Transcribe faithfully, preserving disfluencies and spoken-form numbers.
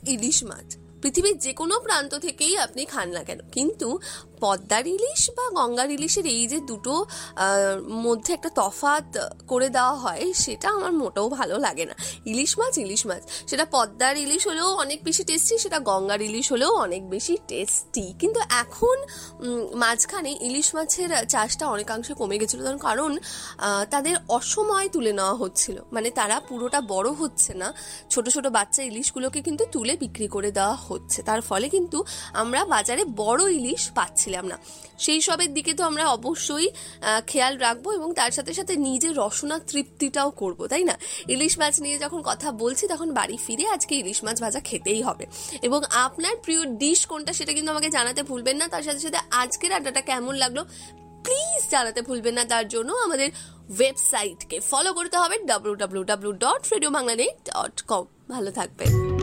ইলিশ মাছ পৃথিবীর যে কোনো প্রান্ত থেকেই আপনি খান না কেন, কিন্তু পদ্মার ইলিশ বা গঙ্গার ইলিশের এই যে দুটো মধ্যে একটা তফাৎ করে দেওয়া হয়, সেটা আমার মোটেও ভালো লাগে না। ইলিশ মাছ ইলিশ মাছ সেটা পদ্মার ইলিশ হলেও অনেক বেশি টেস্টি, সেটা গঙ্গার ইলিশ হলেও অনেক বেশি টেস্টি। কিন্তু এখন মাঝখানে ইলিশ মাছের চাষটা অনেকাংশে কমে গেছিলো, তার কারণ তাদের অসময় তুলে নেওয়া হচ্ছিল, মানে তারা পুরোটা বড় হচ্ছে না, ছোট ছোট বাচ্চা ইলিশগুলোকে কিন্তু তুলে বিক্রি করে দেওয়া হচ্ছে, তার ফলে কিন্তু আমরা বাজারে বড় ইলিশ পাচ্ছিলাম না। সেই সবের দিকে তো আমরা অবশ্যই খেয়াল রাখবো এবং তার সাথে সাথে নিজের রসনা তৃপ্তিটাও করব, তাই না? ইলিশ মাছ নিয়ে যখন কথা বলছি তখন বাড়ি ফিরে আজকে ইলিশ মাছ ভাজা খেতেই হবে। এবং আপনার প্রিয় ডিশ কোনটা সেটা কিন্তু আমাকে জানাতে ভুলবেন না। তার সাথে সাথে আজকের আড্ডাটা কেমন লাগলো প্লিজ জানাতে ভুলবেন না। তার জন্য আমাদের ওয়েবসাইটকে ফলো করতে হবে W W W dot radio Bangla net dot com. ভালো থাকবেন।